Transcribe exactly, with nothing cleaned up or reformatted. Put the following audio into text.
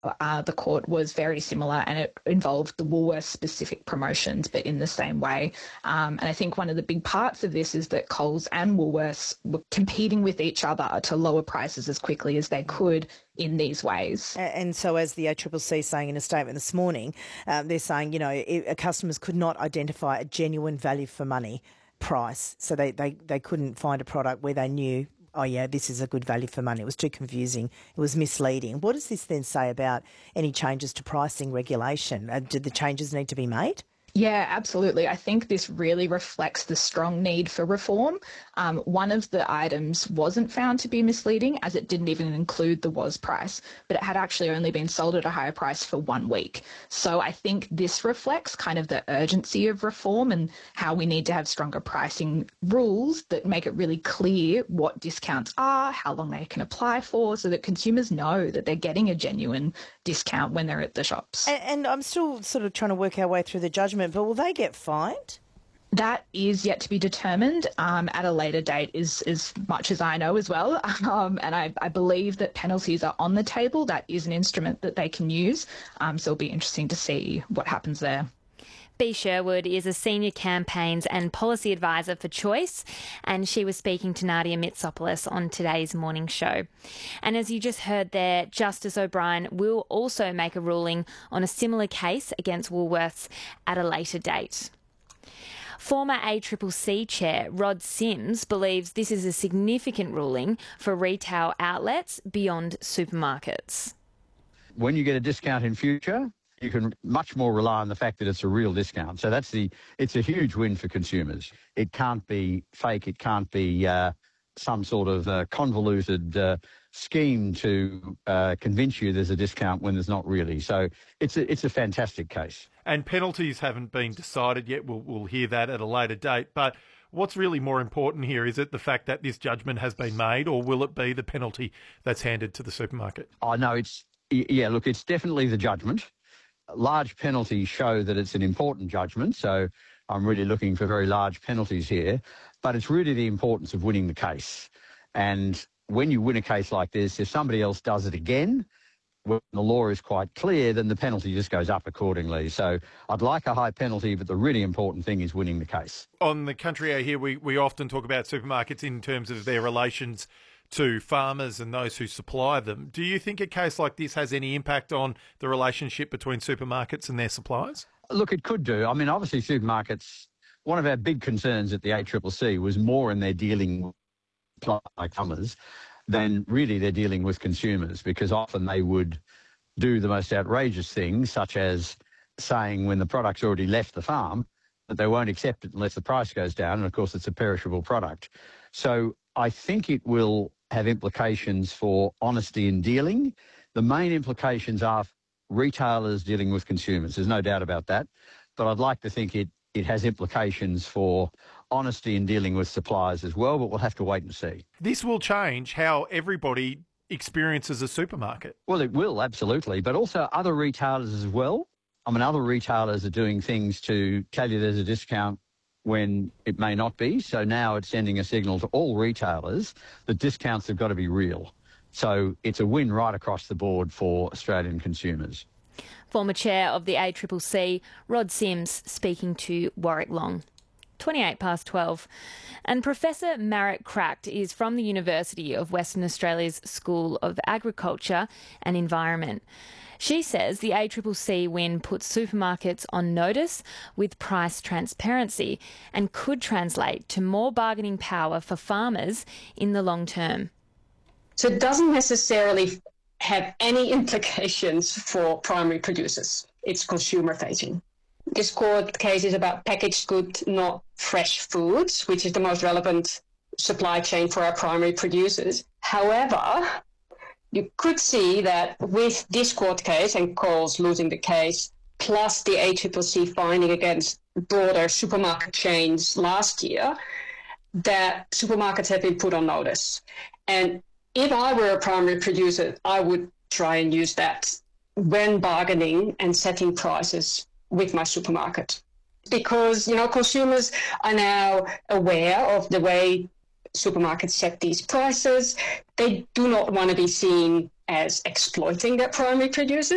uh, the court was very similar, and it involved the Woolworths-specific promotions, but in the same way. Um, and I think one of the big parts of this is that Coles and Woolworths were competing with each other to lower prices as quickly as they could in these ways. And so as the A C C C is saying in a statement this morning, um, they're saying, you know, it, customers could not identify a genuine value for money price. So they, they, they couldn't find a product where they knew, oh, yeah, this is a good value for money. It was too confusing. It was misleading. What does this then say about any changes to pricing regulation? Uh, do the changes need to be made? Yeah, absolutely. I think this really reflects the strong need for reform. Um, one of the items wasn't found to be misleading, as it didn't even include the W A S price, but it had actually only been sold at a higher price for one week. So I think this reflects kind of the urgency of reform and how we need to have stronger pricing rules that make it really clear what discounts are, how long they can apply for, so that consumers know that they're getting a genuine discount when they're at the shops. And, and I'm still sort of trying to work our way through the judgment, but will they get fined? That is yet to be determined um, at a later date, is as much as I know as well. Um, and I, I believe that penalties are on the table. That is an instrument that they can use. Um, so it'll be interesting to see what happens there. Bea Sherwood is a senior campaigns and policy advisor for Choice, and she was speaking to Nadia Mitsopoulos on today's morning show. And as you just heard there, Justice O'Brien will also make a ruling on a similar case against Woolworths at a later date. Former A C C C chair Rod Sims believes this is a significant ruling for retail outlets beyond supermarkets. When you get a discount in future, you can much more rely on the fact that it's a real discount. So that's the, it's a huge win for consumers. It can't be fake. It can't be uh, some sort of uh, convoluted uh, scheme to uh, convince you there's a discount when there's not really. So it's a, it's a fantastic case. And penalties haven't been decided yet. We'll, we'll hear that at a later date. But what's really more important here? Is it the fact that this judgment has been made, or will it be the penalty that's handed to the supermarket? Oh, no, it's, yeah, look, it's definitely the judgment. Large penalties show that it's an important judgment, so I'm really looking for very large penalties here. But it's really the importance of winning the case. And when you win a case like this, if somebody else does it again, when the law is quite clear, then the penalty just goes up accordingly. So I'd like a high penalty, but the really important thing is winning the case. On the Country Hour here, we, we often talk about supermarkets in terms of their relations to farmers and those who supply them. Do you think a case like this has any impact on the relationship between supermarkets and their suppliers? Look, it could do. I mean, obviously supermarkets, one of our big concerns at the A C C C was more in their dealing with farmers than really they're dealing with consumers, because often they would do the most outrageous things, such as saying when the product's already left the farm that they won't accept it unless the price goes down. And of course, it's a perishable product. So I think it will have implications for honesty in dealing. The main implications are retailers dealing with consumers. There's no doubt about that. But I'd like to think it, it has implications for honesty in dealing with suppliers as well, but we'll have to wait and see. This will change how everybody experiences a supermarket. Well, it will, absolutely, but also other retailers as well. I mean, other retailers are doing things to tell you there's a discount when it may not be. So now it's sending a signal to all retailers that discounts have got to be real. So it's a win right across the board for Australian consumers. Former chair of the A C C C, Rod Sims, speaking to Warwick Long. twenty-eight past twelve. And Professor Marit Kracht is from the University of Western Australia's School of Agriculture and Environment. She says the A C C C win puts supermarkets on notice with price transparency and could translate to more bargaining power for farmers in the long term. So it doesn't necessarily have any implications for primary producers. It's consumer facing. This court case is about packaged goods, not fresh foods, which is the most relevant supply chain for our primary producers. However, you could see that with this court case and Coles losing the case, plus the A C C C finding against broader supermarket chains last year, that supermarkets have been put on notice. And if I were a primary producer, I would try and use that when bargaining and setting prices with my supermarket. Because, you know, consumers are now aware of the way supermarkets set these prices. They do not want to be seen as exploiting their primary producers.